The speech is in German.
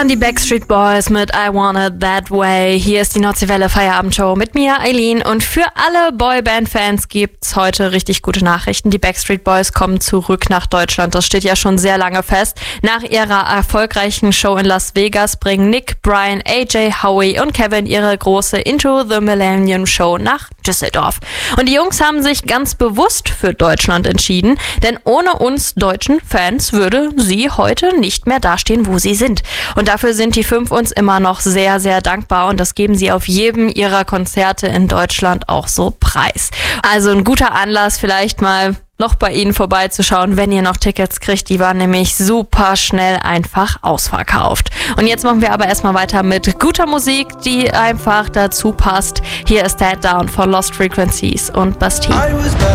Die Backstreet Boys mit I Want It That Way. Hier ist die Nordseewelle Feierabendshow mit mir, Eileen. Und für alle Boyband-Fans gibt's heute richtig gute Nachrichten. Die Backstreet Boys kommen zurück nach Deutschland. Das steht ja schon sehr lange fest. Nach ihrer erfolgreichen Show in Las Vegas bringen Nick, Brian, AJ, Howie und Kevin ihre große Into the Millennium Show nach Düsseldorf. Und die Jungs haben sich ganz bewusst für Deutschland entschieden, denn ohne uns deutschen Fans würde sie heute nicht mehr dastehen, wo sie sind. Und dafür sind die 5 uns immer noch sehr, sehr dankbar und das geben sie auf jedem ihrer Konzerte in Deutschland auch so preis. Also ein guter Anlass, vielleicht mal noch bei ihnen vorbeizuschauen, wenn ihr noch Tickets kriegt. Die waren nämlich super schnell einfach ausverkauft. Und jetzt machen wir aber erstmal weiter mit guter Musik, die einfach dazu passt. Hier ist Head Down von Lost Frequencies und Bastille.